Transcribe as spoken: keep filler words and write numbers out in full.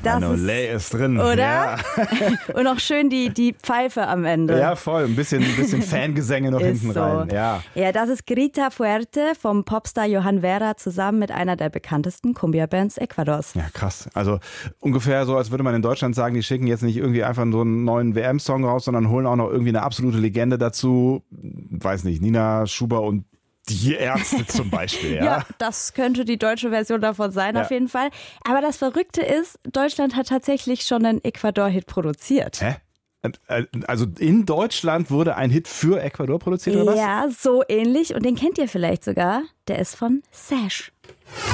Das Olé ist, ist drin. Oder? Ja. Und auch schön die, die Pfeife am Ende. Ja, voll. Ein bisschen, ein bisschen Fangesänge noch Ist hinten so. rein. Ja. ja, das ist Grita Fuerte vom Popstar Johan Vera zusammen mit einer der bekanntesten Cumbia-Bands Ecuadors. Ja, krass. Also ungefähr so, als würde man in Deutschland sagen, die schicken jetzt nicht irgendwie einfach so einen neuen W M-Song raus, sondern holen auch noch irgendwie eine absolute Legende dazu. Weiß nicht, Nina Schuber und die Ärzte zum Beispiel. Ja, ja, das könnte die deutsche Version davon sein, ja. auf jeden Fall. Aber das Verrückte ist, Deutschland hat tatsächlich schon einen Ecuador-Hit produziert. Hä? Also in Deutschland wurde ein Hit für Ecuador produziert, oder was? Ja, so ähnlich. Und den kennt ihr vielleicht sogar. Der ist von Sash.